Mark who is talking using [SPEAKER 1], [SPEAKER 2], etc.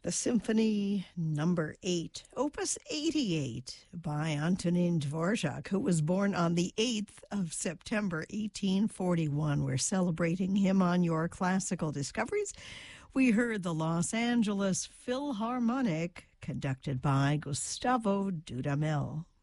[SPEAKER 1] The Symphony Number 8, Opus 88 by Antonin Dvorak, who was born on the 8th of September, 1841. We're celebrating him on Your Classical Discoveries. We heard the Los Angeles Philharmonic, conducted by Gustavo Dudamel.